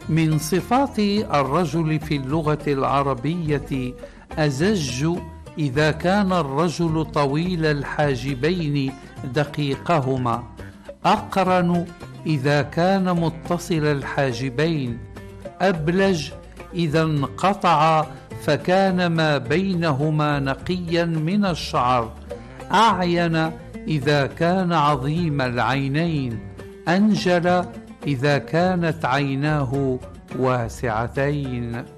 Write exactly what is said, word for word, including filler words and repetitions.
من صفات الرجل في اللغة العربية أزج إذا كان الرجل طويل الحاجبين دقيقهما، أقرن إذا كان متصل الحاجبين، أبلج إذا انقطع فكان ما بينهما نقيا من الشعر، أعين إذا كان عظيم العينين، أنجل إذا كانت عيناه واسعتين.